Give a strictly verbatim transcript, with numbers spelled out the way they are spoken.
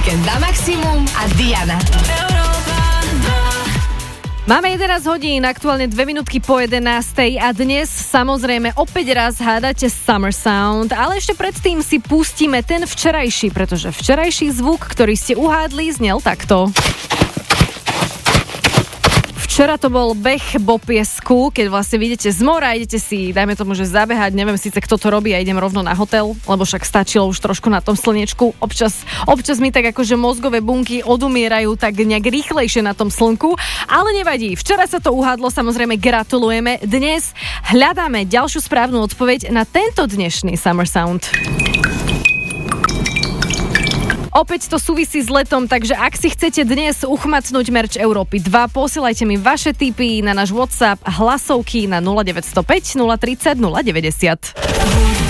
Víkend na maximum a Diana. Máme jedenásť hodín, aktuálne dve minútky po jedenástej a dnes samozrejme opäť raz hádate Summer Sound, ale ešte predtým si pustíme ten včerajší, pretože včerajší zvuk, ktorý ste uhádli, znel takto. Včera to bol beh po piesku, keď vlastne vyjdete z mora, idete si, dajme tomu, že zabehať, neviem síce kto to robí a idem rovno na hotel, lebo však stačilo už trošku na tom slnečku. Občas, občas mi tak akože mozgové bunky odumierajú tak nejak rýchlejšie na tom slnku, ale nevadí. Včera sa to uhádlo, samozrejme gratulujeme. Dnes hľadáme ďalšiu správnu odpoveď na tento dnešný Summer Sound. Opäť to súvisí s letom, takže ak si chcete dnes uchmatnúť merch Európy dva, posielajte mi vaše tipy na náš WhatsApp hlasovky na nula deväť nula päť, nula tri nula, nula deväťdesiat.